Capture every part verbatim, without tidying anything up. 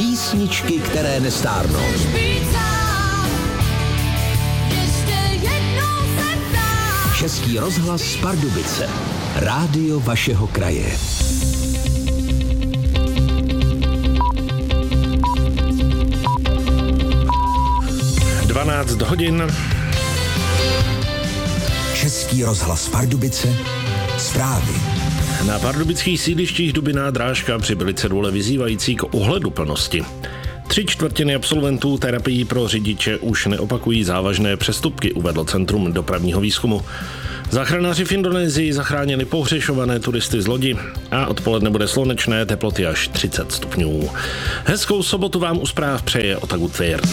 Písničky, které nestárnou. Český rozhlas Pardubice. Rádio vašeho kraje. dvanáct hodin. Český rozhlas Pardubice. Zprávy. Na pardubických sídlištích Dubina a Drážka přibyly cedule vyzývající k ohleduplnosti. Tři čtvrtiny absolventů terapií pro řidiče už neopakují závažné přestupky, uvedlo Centrum dopravního výzkumu. Záchranáři v Indonésii zachránili pohřešované turisty z lodi a odpoledne bude slunečné, teploty až třicet stupňů. Hezkou sobotu vám u zpráv přeje Otagut Tvěrt.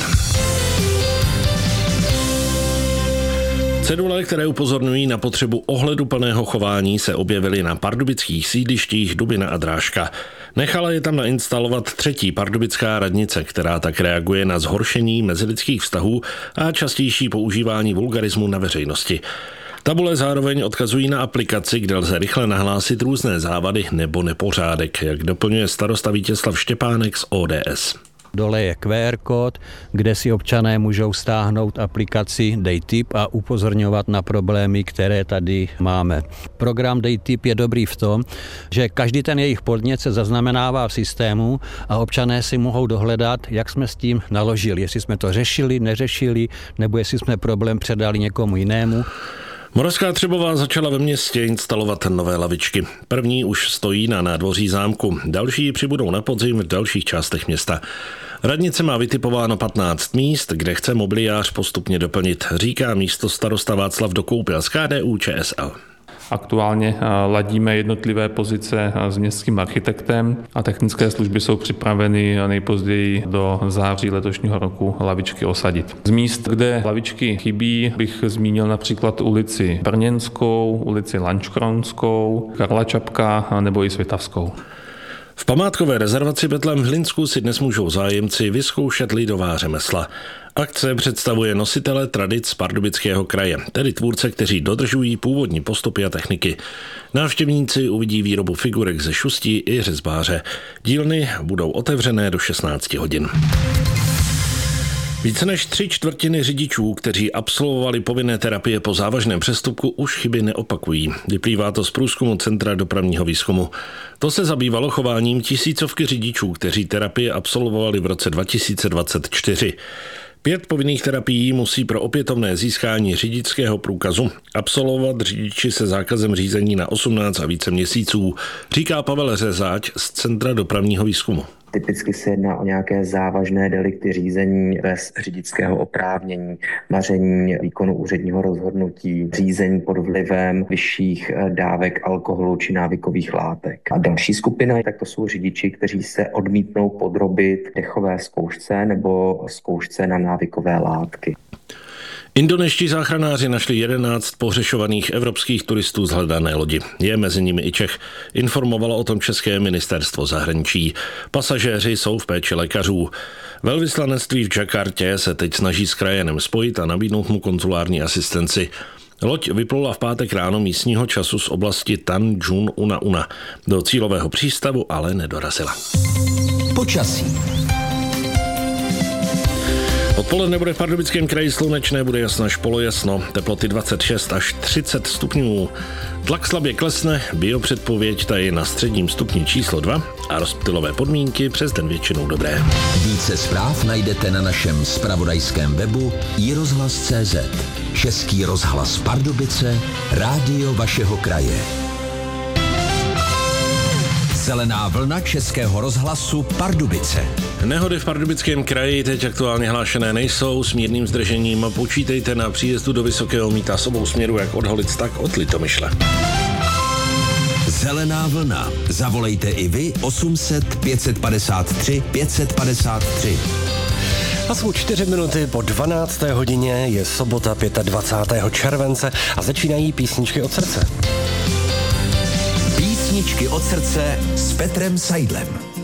Cedule, které upozorňují na potřebu ohleduplného chování, se objevily na pardubických sídlištích Dubina a Drážka. Nechala je tam nainstalovat třetí pardubická radnice, která tak reaguje na zhoršení mezilidských vztahů a častější používání vulgarismu na veřejnosti. Tabule zároveň odkazují na aplikaci, kde lze rychle nahlásit různé závady nebo nepořádek, jak doplňuje starosta Vítězslav Štěpánek z O D S. Dole je Q R kód, kde si občané můžou stáhnout aplikaci Dej tip a upozorňovat na problémy, které tady máme. Program Dej tip je dobrý v tom, že každý ten jejich podnět se zaznamenává v systému a občané si mohou dohledat, jak jsme s tím naložili. Jestli jsme to řešili, neřešili, nebo jestli jsme problém předali někomu jinému. Moravská Třebová začala ve městě instalovat nové lavičky. První už stojí na nádvoří zámku, další přibudou na podzim v dalších částech města. Radnice má vytipováno patnáct míst, kde chce mobiliář postupně doplnit, říká místostarosta Václav Dokoupil z K D U Č S L. Aktuálně ladíme jednotlivé pozice s městským architektem a technické služby jsou připraveny nejpozději do září letošního roku lavičky osadit. Z míst, kde lavičky chybí, bych zmínil například ulici Brněnskou, ulici Lančkronskou, Karla Čapka nebo i Svitavskou. V památkové rezervaci Betlém v Hlinsku si dnes můžou zájemci vyzkoušet lidová řemesla. Akce představuje nositele tradic Pardubického kraje, tedy tvůrce, kteří dodržují původní postupy a techniky. Návštěvníci uvidí výrobu figurek ze šustí i řezbáře. Dílny budou otevřené do šestnáct hodin. Více než tři čtvrtiny řidičů, kteří absolvovali povinné terapie po závažném přestupku, už chyby neopakují. Vyplývá to z průzkumu Centra dopravního výzkumu. To se zabývalo chováním tisícovky řidičů, kteří terapie absolvovali v roce dva tisíce dvacet čtyři. Pět povinných terapií musí pro opětovné získání řidičského průkazu absolvovat řidiči se zákazem řízení na osmnáct a více měsíců, říká Pavel Řezáč z Centra dopravního výzkumu. Typicky se jedná o nějaké závažné delikty řízení bez řidičského oprávnění, maření výkonu úředního rozhodnutí, řízení pod vlivem vyšších dávek alkoholu či návykových látek. A další skupina, tak to jsou řidiči, kteří se odmítnou podrobit dechové zkoušce nebo zkoušce na návykové látky. Indonéští záchranáři našli jedenáct pohřešovaných evropských turistů z hledané lodi. Je mezi nimi i Čech. Informovalo o tom České ministerstvo zahraničí. Pasažéři jsou v péči lékařů. Velvyslanectví v Jakartě se teď snaží s krajanem spojit a nabídnout mu konzulární asistenci. Loď vyplula v pátek ráno místního času z oblasti Tanjung Una Una. Do cílového přístavu ale nedorazila. Počasí. Odpoledne bude v Pardubickém kraji slunečné, bude jasno až polojasno, teploty dvacet šest až třicet stupňů. Tlak slabě klesne, biopředpověď ta je na středním stupni číslo dva a rozptylové podmínky přes den většinou dobré. Více zpráv najdete na našem zpravodajském webu i rozhlas tečka cé zet. Český rozhlas Pardubice, rádio vašeho kraje. Zelená vlna Českého rozhlasu Pardubice. Nehody v Pardubickém kraji teď aktuálně hlášené nejsou, s mírným zdržením počítejte na příjezdu do Vysokého Mýta s obou směrů, jak od Holic, tak od Litomyšle. Zelená vlna. Zavolejte i vy osm set pět set padesát tři pět set padesát tři. A jsou čtyři minuty po dvanácté hodině, je sobota dvacátého pátého července a začínají písničky od srdce. Písničky od srdce s Petrem Seidlem.